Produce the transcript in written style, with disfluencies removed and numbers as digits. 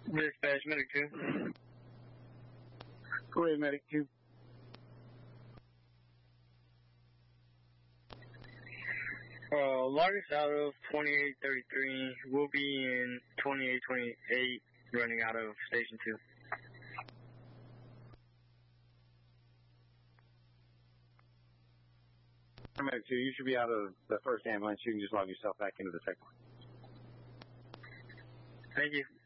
Dispatch, Medic 2. Go ahead, Medic 2. Largest out of 2833 will be in 2828, running out of Station 2. Medic 2, you should be out of the first ambulance. You can just log yourself back into the second one. Thank you.